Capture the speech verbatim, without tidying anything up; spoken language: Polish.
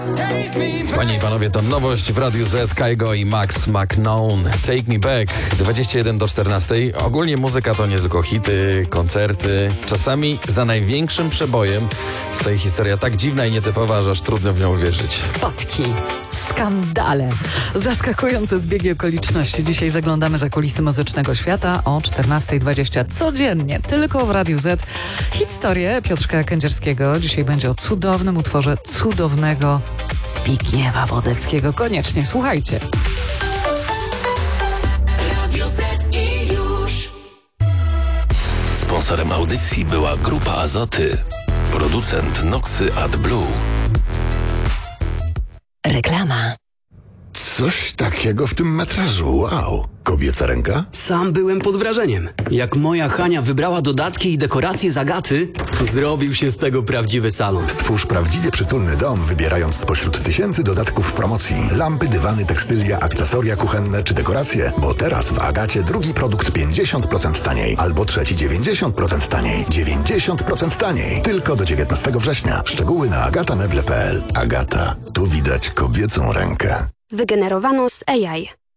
Panie i panowie, to nowość w Radiu Z, Kygo i Max McKnown. Take Me Back, dwadzieścia jeden do czternastej. Ogólnie muzyka to nie tylko hity, koncerty. Czasami za największym przebojem stoi historia tak dziwna i nietypowa, że aż trudno w nią uwierzyć. Wpadki, skandale, zaskakujące zbiegi okoliczności. Dzisiaj zaglądamy za kulisy muzycznego świata o czternasta dwadzieścia codziennie, tylko w Radiu Z. Historię Piotrka Kędzierskiego. Dzisiaj będzie o cudownym utworze cudownego Zbigniewa Wodeckiego. Koniecznie słuchajcie. Radio Z i już. Sponsorem audycji była Grupa Azoty. Producent Noxy AdBlue. Reklama. Coś takiego w tym metrażu, wow. Kobieca ręka? Sam byłem pod wrażeniem. Jak moja Hania wybrała dodatki i dekoracje z Agaty, zrobił się z tego prawdziwy salon. Stwórz prawdziwie przytulny dom, wybierając spośród tysięcy dodatków w promocji. Lampy, dywany, tekstylia, akcesoria kuchenne czy dekoracje, bo teraz w Agacie drugi produkt pięćdziesiąt procent taniej, albo trzeci dziewięćdziesiąt procent taniej. dziewięćdziesiąt procent taniej. Tylko do dziewiętnastego września. Szczegóły na agata meble kropka p l. Agata. Tu widać kobiecą rękę. Wygenerowano z A I.